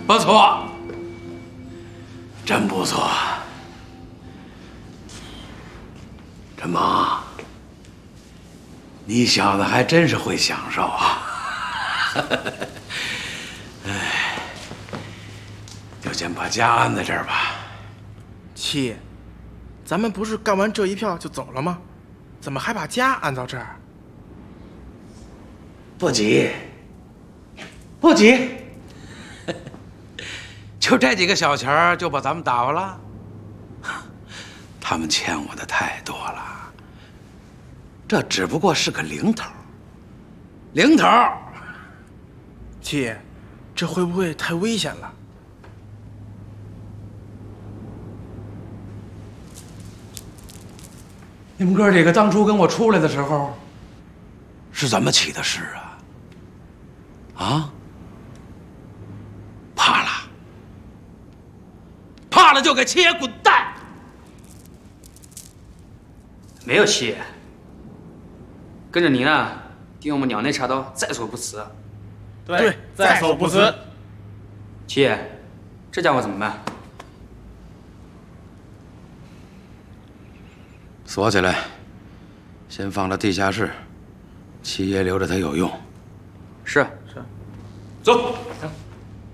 不错，真不错。陈猛，你小子还真是会享受啊！哎，就先把家安在这儿吧。 七，咱们不是干完这一票就走了吗？怎么还把家安到这儿？ 不急，不急。就这几个小钱儿就把咱们打发了？他们欠我的太多了，这只不过是个零头。零头。 七，这会不会太危险了？ 你们哥几个当初跟我出来的时候，是怎么起的誓啊？啊？怕了？怕了就给七爷滚蛋！ 没有七爷，跟着你呢，替我们两肋插刀，在所不辞。 对，在所不辞。 七爷，这家伙怎么办？ 锁起来，先放到地下室，七爷留着他有用。 是。 是。 走。 行。